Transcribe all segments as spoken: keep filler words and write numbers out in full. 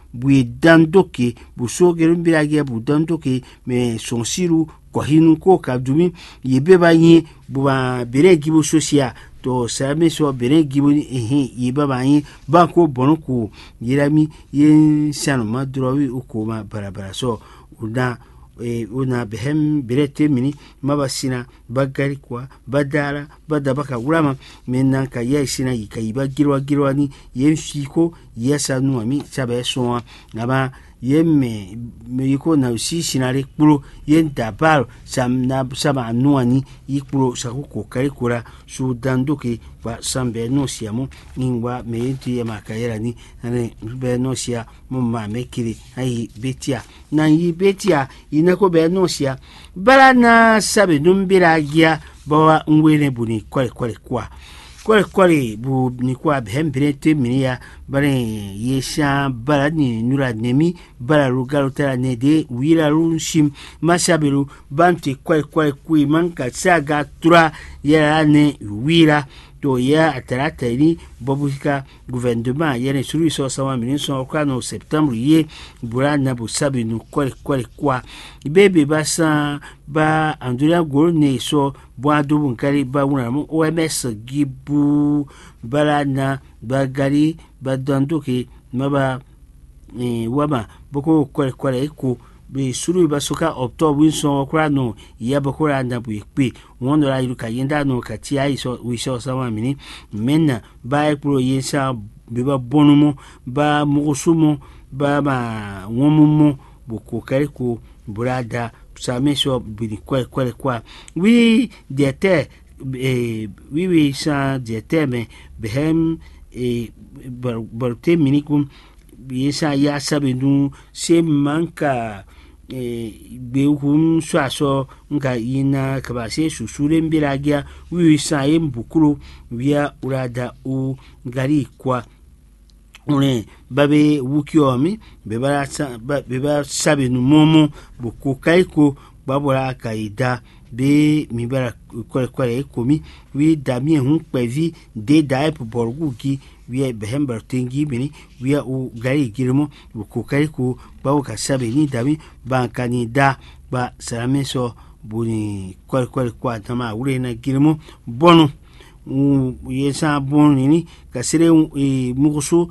bui dandoke bu sogere mbiragia bu dandoke me sonsiru kwa hinu ko kadumi yebeba yin buba bere gibo sosia to same so bere gibo ehe yebaba yin banko bonko yirami yin sanu madrowi ukoma barabara so una e una behem berete mini mabasina bagari kwa badara badabaka urama menanka yesina yikayiba girwa girwani yemfiko yesanu ami sabe so ngaba yemme meyiko na usi sinare kpuro yen dabaro sam na sama nuani ikpuro sakuko karikura su dandoke ba sambe no siamo ingwa meyenti ya makayera ni ane be no sia mumma mekiri ai betia na yi betia inako be no sia bala na sabe numbira gia bawa ngwene buni kwale kwale kwa kwale kwale bu ni kwa behembrete minia bare yesha bala ni nura nemi bala rugalo tara nede wira runshim mashabiru banti kwale kwale kui manka saga tura yara ne wira to ya atarata ni bobusika gouvernement yene suru so sawa minso kwa no septembre ye burana bu sabinu kwale kwale kwa bebe basa ba andura gorne so boado bunkari ba wunamo O M S gibu balana bagari badandoke maba eh wama boko kwale kwale ko be suru basoka octobre winsonokrano ya bokora na bu ekpe won ra iru kayenda no katia iso wiso sawa mini menna ba ekpro yensa be ba bonumo ba mugusumo ba ma womumo boko kariko burada sameso bini kwale kwale kwa wi diete eh wi wi sa diete me behem eh barte minikum yesa ya sabenu se manka eh beum swaso nga ina kabase susure mbiragia wi sa embukuru via urada u gari kwa one babe wukiomi beba beba sabenu momo buku kaiko babora kaida be mibara kwale kwale komi wi dami hun pevi de dai borgu ki wi behember tengi bini wi u gari girmo buku kaiko bawo ka sabeni dami bankani da ba sarameso buni kwale kwale kwa tama ure na girmo bonu yesa bonu ni kasire mugusu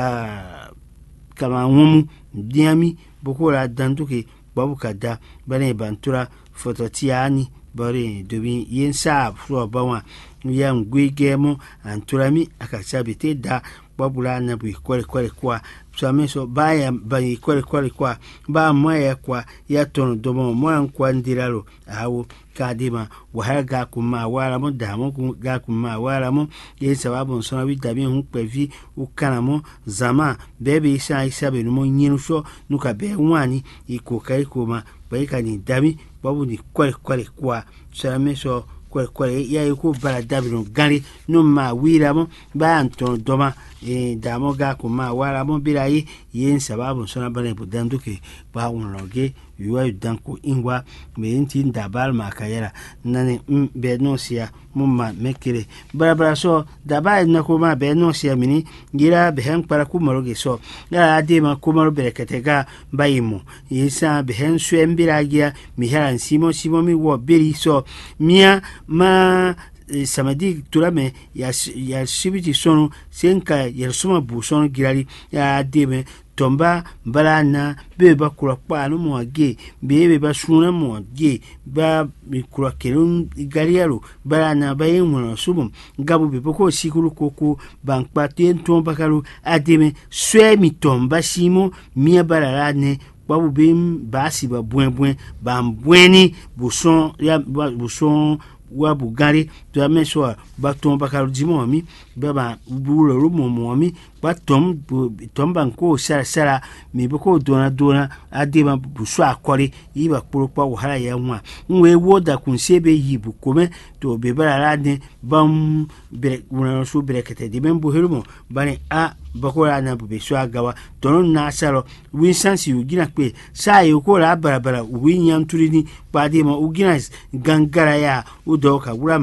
ka kama womu diami bokora danduke babu kada bane bantura fototiani bare dobi yensa fro bawa yan gwegemo anturami akachabite da babula na bu kwale kwale kwa sameso baya bayi kwale kwale kwa ba moya kwa ya tono domo moya kwa ndiralo awo kadima wahaga kuma wala mo damo ga kuma wala mo ye sababu nsona wi dabi hu pevi ukanamo zama bebe isa isa be no nyinu so nuka be wani iko kai kuma baika ni dabi babu ni kwale kwale kwa sameso kwale kwale ya yuko bala dabi no gari no ma wira mo ba anton doma e damo ga kuma wala mo birai yen sababu nsona bale budanduke ba unroge yuwa danko ingwa menti ndabal makayera nane m benosia mumma mekere barabara so daba na kuma benosia mini gira behen para kumoroge so ya adema kumoro bereketega bayimo yesa behen swembiragia mihara simo simo mi wo beri so mia ma samedi turame ya ya shibiti sono senka ya suma bu sono girali ya ademe tomba balana beba kura kwa no mo ge bebe ba suna mo ge ba mi kura kelun gariaro balana ba yemo subum gabu be ko sikulu koko bankpa ten tomba kalu ademe swemi tomba simo mia balalane babu bim basi ba buen buen ba mbweni buson ya buson wa bugari to ameswa ba tomba kalu dimo mi baba bulo rumo mo mi ba tom tomba nko sara sara mi boko dona dona adema buso akori iba kporopa wahala ya nwa nwe woda kunsebe yibu kome to bebara rade bam bere wona so berekete de membo herumo bane a bakora na bube so agawa tono na saro winsansi ugina pe sai ukora barabara winyam turini padema ugina gangara ya udoka gurama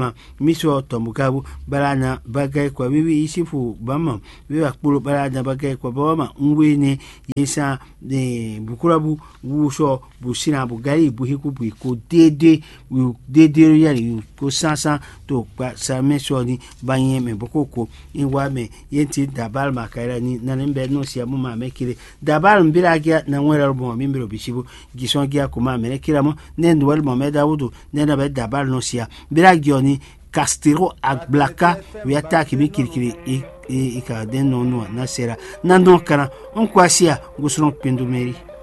miso tomukabu balana bagay kwa bibi isifu bama biba kpolo balana bagay kwa bama ngwene yesa de bukurabu wusho busina bugari buhiku buiko dede wu dede yari ko sansan to pa sameso ni banye me bokoko inwa me yenti dabal makaira ni nanembe no sia mu ma mekire dabal mbira gya na nwera bo mi mbiro bishibu gison gya kuma me kira mo ne ndwel mo me dawudu ne na be dabal no sia mbira gyo ni Castero Ablaka we attaque mi kirikiri e e ka den no no na sera nandon kana on kwasia gusron pendumeri